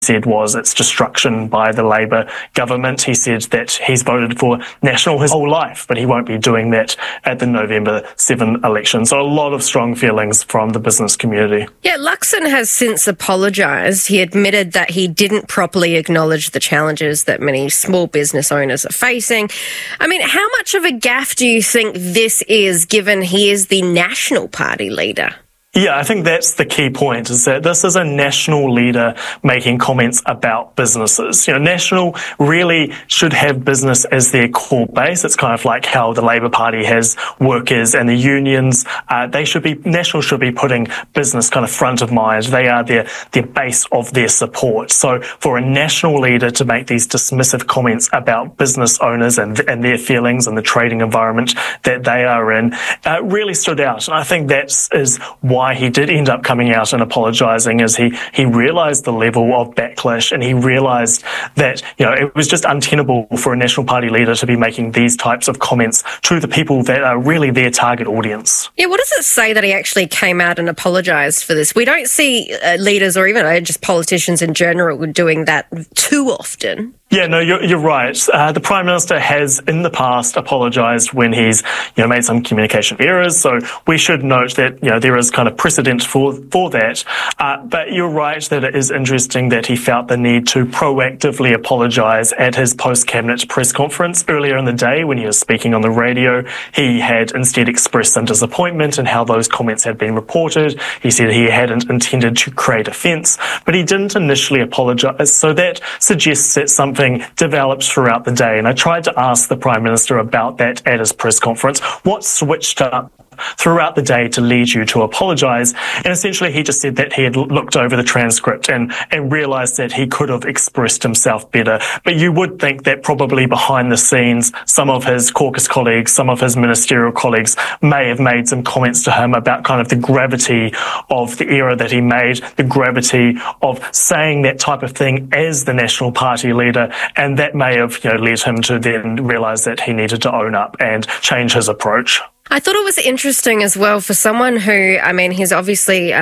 said was it's destruction by the Labour government. He said that he's voted for National his whole life, but he won't be doing that at the November 7 election. So a lot of strong feelings from the business community. Yeah, Luxon has since apologised. He admitted that he didn't properly acknowledge the challenges that many small business owners are facing. I mean, how much of a gaffe do you think this is, given he is the National Party leader? Yeah, I think that's the key point, is that this is a national leader making comments about businesses. You know, National really should have business as their core base. It's kind of like how the Labour Party has workers and the unions. National should be putting business kind of front of mind. They are their base of their support. So for a national leader to make these dismissive comments about business owners and their feelings and the trading environment that they are in, really stood out. And I think that is why he did end up coming out and apologising, is he realised the level of backlash, and he realised that, you know, it was just untenable for a National Party leader to be making these types of comments to the people that are really their target audience. Yeah, what does it say that he actually came out and apologised for this? We don't see leaders, or even just politicians in general, doing that too often. Yeah, no, you're right. The Prime Minister has in the past apologised when he's, you know, made some communication errors. So we should note that, you know, there is kind of precedent for that. But you're right that it is interesting that he felt the need to proactively apologise at his post-cabinet press conference earlier in the day when he was speaking on the radio. He had instead expressed some disappointment in how those comments had been reported. He said he hadn't intended to create offence, but he didn't initially apologise. So that suggests that something developed throughout the day. And I tried to ask the Prime Minister about that at his press conference. What switched up throughout the day to lead you to apologise? And essentially he just said that he had looked over the transcript and realised that he could have expressed himself better. But you would think that probably behind the scenes, some of his caucus colleagues, some of his ministerial colleagues may have made some comments to him about kind of the gravity of the error that he made, the gravity of saying that type of thing as the National Party leader, and that may have, you know, led him to then realise that he needed to own up and change his approach. I thought it was interesting as well for someone who, I mean, he's obviously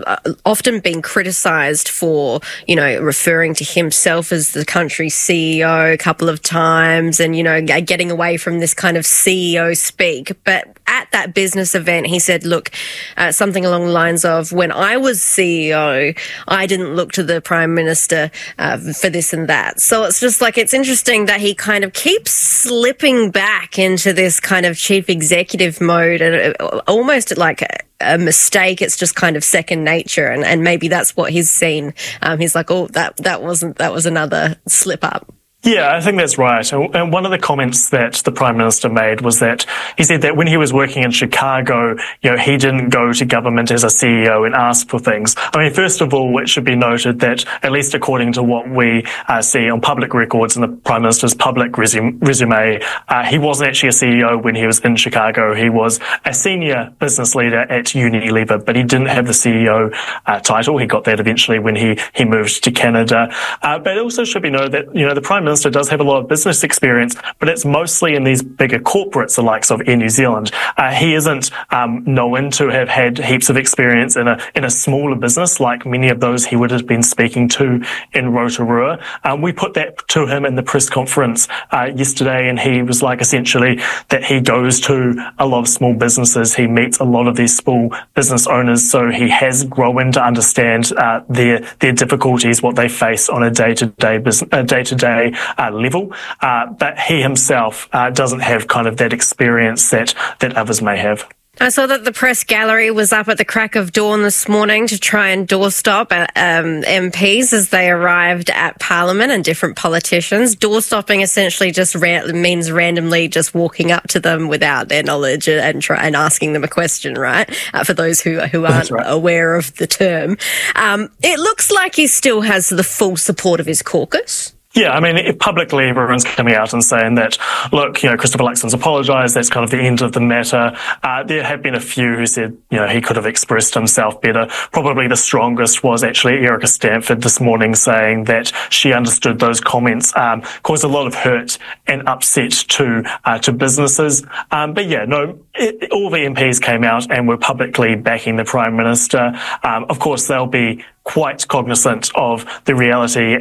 often been criticised for, you know, referring to himself as the country's CEO a couple of times and, you know, getting away from this kind of CEO speak. But at that business event, he said, look, something along the lines of, when I was CEO, I didn't look to the Prime Minister for this and that. So it's just like, it's interesting that he kind of keeps slipping back into this kind of chief executive mode, and almost like a mistake. It's just kind of second nature, and maybe that's what he's seen. He's like, oh, that was another slip up. Yeah, I think that's right. And one of the comments that the Prime Minister made was that he said that when he was working in Chicago, you know, he didn't go to government as a CEO and ask for things. I mean, first of all, it should be noted that, at least according to what we see on public records in the Prime Minister's public resume, he wasn't actually a CEO when he was in Chicago. He was a senior business leader at Unilever, but he didn't have the CEO title. He got that eventually when he moved to Canada. But it also should be noted that, you know, the Prime Minister does have a lot of business experience, but it's mostly in these bigger corporates, the likes of Air New Zealand. He isn't known to have had heaps of experience in a smaller business like many of those he would have been speaking to in Rotorua. We put that to him in the press conference yesterday, and he was like, essentially, that he goes to a lot of small businesses. He meets a lot of these small business owners, so he has grown to understand their difficulties, what they face on a day-to-day level, but he himself doesn't have kind of that experience that others may have. I saw that the press gallery was up at the crack of dawn this morning to try and doorstop MPs as they arrived at Parliament, and different politicians. Doorstopping essentially just means randomly just walking up to them without their knowledge and asking them a question, right? For those who aren't aware of the term. It looks like he still has the full support of his caucus. Yeah, I mean, publicly everyone's coming out and saying that, look, Christopher Luxon's apologised, that's kind of the end of the matter. There have been a few who said, he could have expressed himself better. Probably the strongest was actually Erica Stanford this morning, saying that she understood those comments caused a lot of hurt and upset to businesses. But yeah, no, all the MPs came out and were publicly backing the Prime Minister. Of course, they'll be quite cognizant of the reality